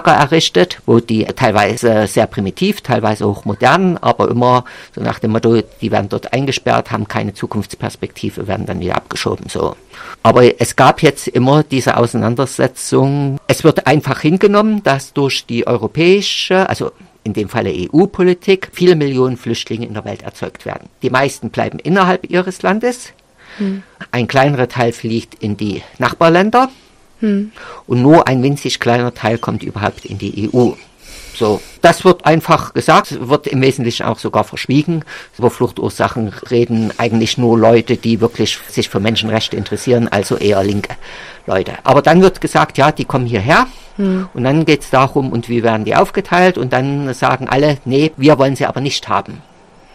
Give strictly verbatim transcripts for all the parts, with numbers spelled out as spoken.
Lager errichtet, wo die teilweise sehr primitiv, teilweise hochmodern, aber immer so nach dem Motto, die werden dort eingesperrt, haben keine Zukunftsperspektive, werden dann wieder abgeschoben, so. Aber es gab jetzt immer diese Auseinandersetzung. Es wird einfach hingenommen, dass durch die europäische, also in dem Falle E U-Politik, viele Millionen Flüchtlinge in der Welt erzeugt werden. Die meisten bleiben innerhalb ihres Landes. Hm. Ein kleinerer Teil fliegt in die Nachbarländer. Hm. Und nur ein winzig kleiner Teil kommt überhaupt in die E U. So, das wird einfach gesagt, wird im Wesentlichen auch sogar verschwiegen. Über Fluchtursachen reden eigentlich nur Leute, die wirklich sich für Menschenrechte interessieren, also eher linke Leute. Aber dann wird gesagt, ja, die kommen hierher. Hm. Und dann geht es darum, und wie werden die aufgeteilt? Und dann sagen alle, nee, wir wollen sie aber nicht haben.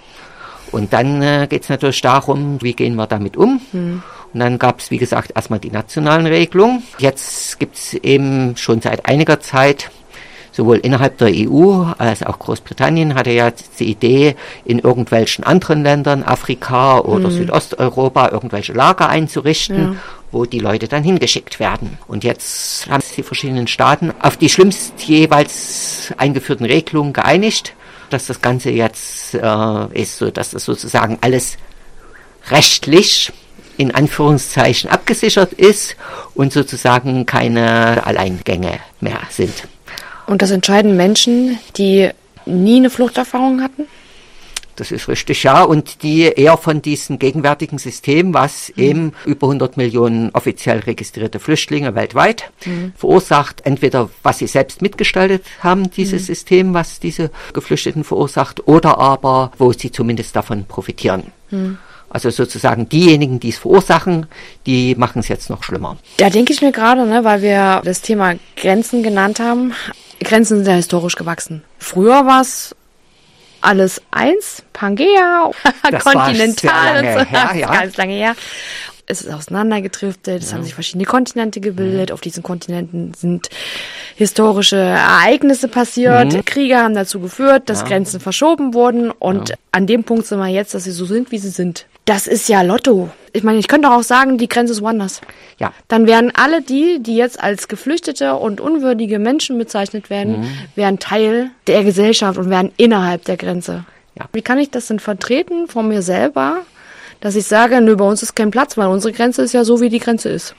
Und dann äh, geht es natürlich darum, wie gehen wir damit um? Hm. Und dann gab es, wie gesagt, erstmal die nationalen Regelungen. Jetzt gibt es eben schon seit einiger Zeit, sowohl innerhalb der E U als auch Großbritannien hatte ja die Idee, in irgendwelchen anderen Ländern, Afrika oder hm. Südosteuropa, irgendwelche Lager einzurichten, ja. wo die Leute dann hingeschickt werden. Und jetzt haben sich die verschiedenen Staaten auf die schlimmst jeweils eingeführten Regelungen geeinigt, dass das Ganze jetzt äh, ist, so dass das sozusagen alles rechtlich in Anführungszeichen abgesichert ist und sozusagen keine Alleingänge mehr sind. Und das entscheiden Menschen, die nie eine Fluchterfahrung hatten? Das ist richtig, ja. Und die eher von diesem gegenwärtigen System, was mhm. eben über hundert Millionen offiziell registrierte Flüchtlinge weltweit mhm. verursacht, entweder was sie selbst mitgestaltet haben, dieses mhm. System, was diese Geflüchteten verursacht, oder aber wo sie zumindest davon profitieren. Mhm. Also sozusagen diejenigen, die es verursachen, die machen es jetzt noch schlimmer. Da denke ich mir gerade, ne, weil wir das Thema Grenzen genannt haben. Grenzen sind ja historisch gewachsen. Früher war es alles eins, Pangea, Kontinental und so. Her, ja. Ganz lange her. Es ist auseinandergedriftet, es ja. haben sich verschiedene Kontinente gebildet. Mhm. Auf diesen Kontinenten sind historische Ereignisse passiert. Mhm. Kriege haben dazu geführt, dass ja. Grenzen verschoben wurden. Und ja. an dem Punkt sind wir jetzt, dass sie so sind, wie sie sind. Das ist ja Lotto. Ich meine, ich könnte auch sagen, die Grenze ist woanders. Ja. Dann wären alle die, die jetzt als geflüchtete und unwürdige Menschen bezeichnet werden, mhm. wären Teil der Gesellschaft und wären innerhalb der Grenze. Ja. Wie kann ich das denn vertreten von mir selber, dass ich sage, nö, bei uns ist kein Platz, weil unsere Grenze ist ja so, wie die Grenze ist?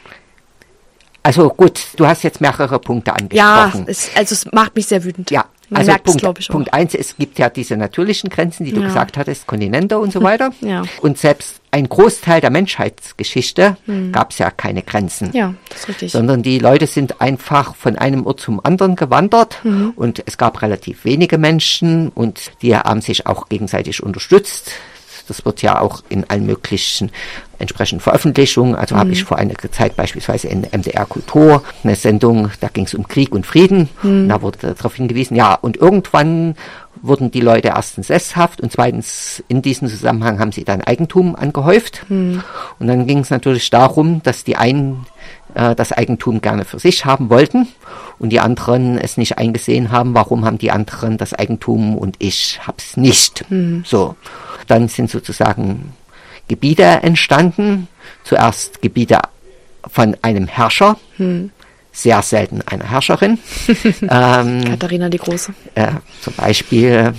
Also gut, du hast jetzt mehrere Punkte angesprochen. Ja, es, also es macht mich sehr wütend. Ja, Man also merkt Punkt, es, glaube ich, auch. Punkt eins, es gibt ja diese natürlichen Grenzen, die du Ja. gesagt hattest, Kontinente und so weiter. Ja. Und selbst ein Großteil der Menschheitsgeschichte hm. gab es ja keine Grenzen. Ja, das ist richtig. Sondern die Leute sind einfach von einem Ort zum anderen gewandert mhm. und es gab relativ wenige Menschen und die haben sich auch gegenseitig unterstützt. Das wird ja auch in allen möglichen entsprechenden Veröffentlichungen. Also mhm. habe ich vor einiger Zeit beispielsweise in M D R Kultur eine Sendung, da ging es um Krieg und Frieden. Mhm. Da wurde darauf hingewiesen, ja, und irgendwann wurden die Leute erstens sesshaft und zweitens in diesem Zusammenhang haben sie dann Eigentum angehäuft. Mhm. Und dann ging es natürlich darum, dass die einen äh, das Eigentum gerne für sich haben wollten und die anderen es nicht eingesehen haben. Warum haben die anderen das Eigentum und ich hab's nicht? Mhm. So. Dann sind sozusagen Gebiete entstanden. Zuerst Gebiete von einem Herrscher, hm. sehr selten einer Herrscherin. ähm, Katharina die Große. Äh, zum Beispiel.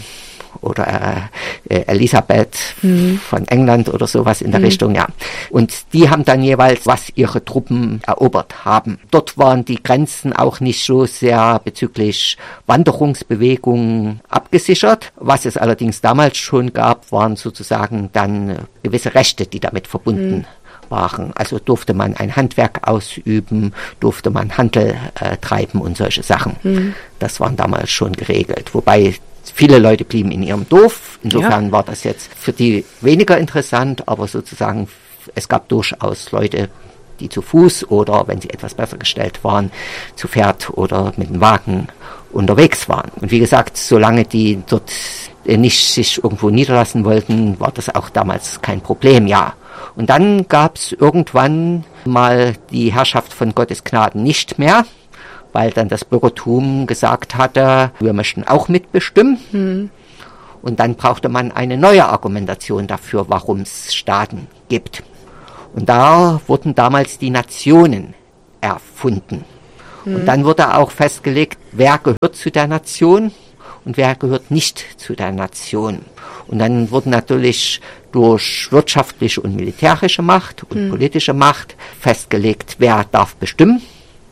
Oder äh, Elisabeth mhm. von England oder sowas in der mhm. Richtung, ja. Und die haben dann jeweils, was ihre Truppen erobert haben. Dort waren die Grenzen auch nicht so sehr bezüglich Wanderungsbewegungen abgesichert. Was es allerdings damals schon gab, waren sozusagen dann gewisse Rechte, die damit verbunden mhm. waren. Also durfte man ein Handwerk ausüben, durfte man Handel äh, treiben und solche Sachen. Mhm. Das waren damals schon geregelt. Wobei viele Leute blieben in ihrem Dorf. Insofern ja. war das jetzt für die weniger interessant, aber sozusagen es gab durchaus Leute, die zu Fuß oder, wenn sie etwas besser gestellt waren, zu Pferd oder mit dem Wagen unterwegs waren. Und wie gesagt, solange die dort nicht sich irgendwo niederlassen wollten, war das auch damals kein Problem, ja. Und dann gab es irgendwann mal die Herrschaft von Gottes Gnaden nicht mehr, weil dann das Bürgertum gesagt hatte, wir möchten auch mitbestimmen. Hm. Und dann brauchte man eine neue Argumentation dafür, warum es Staaten gibt. Und da wurden damals die Nationen erfunden. Mhm. Und dann wurde auch festgelegt, wer gehört zu der Nation und wer gehört nicht zu der Nation. Und dann wurden natürlich durch wirtschaftliche und militärische Macht und mhm. politische Macht festgelegt, wer darf bestimmen.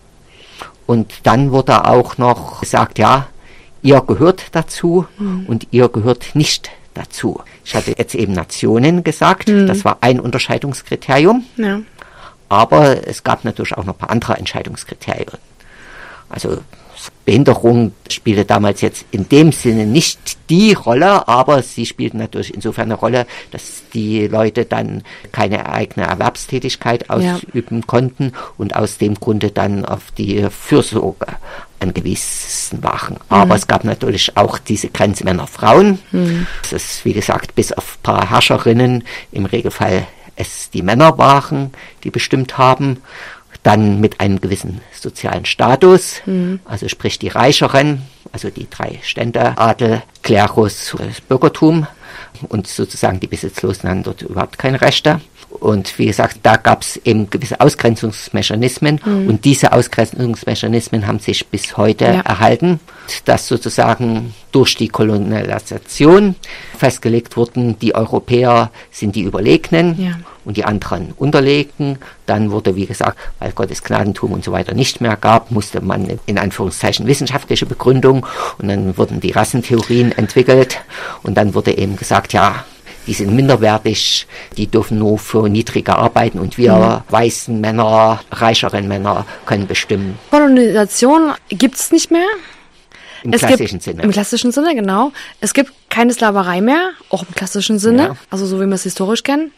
Und dann wurde auch noch gesagt, ja, ihr gehört dazu mhm. und ihr gehört nicht dazu. Ich hatte jetzt eben Nationen gesagt, mhm. das war ein Unterscheidungskriterium. Ja. Aber es gab natürlich auch noch ein paar andere Entscheidungskriterien. Also Behinderung spielte damals jetzt in dem Sinne nicht die Rolle, aber sie spielten natürlich insofern eine Rolle, dass die Leute dann keine eigene Erwerbstätigkeit ausüben ja. konnten und aus dem Grunde dann auf die Fürsorge angewiesen waren. Mhm. Aber es gab natürlich auch diese Grenze Männer-Frauen. Mhm. Das ist, wie gesagt, bis auf ein paar Herrscherinnen im Regelfall es die Männer waren, die bestimmt haben. Dann mit einem gewissen sozialen Status, mhm. also sprich die Reicheren, also die drei Stände, Adel, Klerus, Bürgertum, und sozusagen die Besitzlosen hatten dort überhaupt keine Rechte. Und wie gesagt, da gab es eben gewisse Ausgrenzungsmechanismen mhm. und diese Ausgrenzungsmechanismen haben sich bis heute ja. erhalten, dass sozusagen durch die Kolonialisation festgelegt wurden, die Europäer sind die Überlegenen ja. und die anderen unterlegen. Dann wurde, wie gesagt, weil Gottes Gnadentum und so weiter nicht mehr gab, musste man in Anführungszeichen wissenschaftliche Begründung und dann wurden die Rassentheorien entwickelt und dann wurde eben gesagt, ja, die sind minderwertig, die dürfen nur für niedriger arbeiten und wir mhm. weißen Männer, reicheren Männer können bestimmen. Kolonisation gibt es nicht mehr. Im es klassischen gibt, Sinne. Im klassischen Sinne, genau. Es gibt keine Sklaverei mehr, auch im klassischen Sinne, ja. also so wie wir es historisch kennen.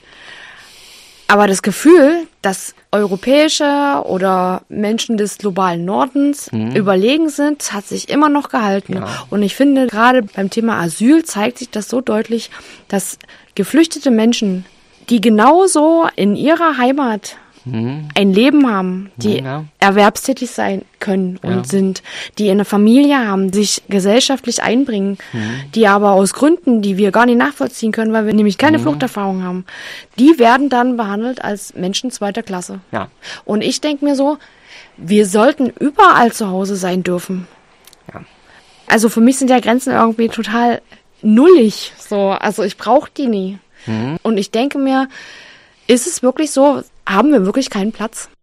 Aber das Gefühl, dass europäische oder Menschen des globalen Nordens mhm. überlegen sind, hat sich immer noch gehalten. Ja. Und ich finde, gerade beim Thema Asyl zeigt sich das so deutlich, dass geflüchtete Menschen, die genauso in ihrer Heimat mhm. ein Leben haben, die ja. erwerbstätig sein können und ja. sind, die eine Familie haben, sich gesellschaftlich einbringen, mhm. die aber aus Gründen, die wir gar nicht nachvollziehen können, weil wir nämlich keine mhm. Fluchterfahrung haben, die werden dann behandelt als Menschen zweiter Klasse. Ja. Und ich denke mir so, wir sollten überall zu Hause sein dürfen. Ja. Also für mich sind ja Grenzen irgendwie total nullig. So, also ich brauche die nie. Mhm. Und ich denke mir, ist es wirklich so, haben wir wirklich keinen Platz?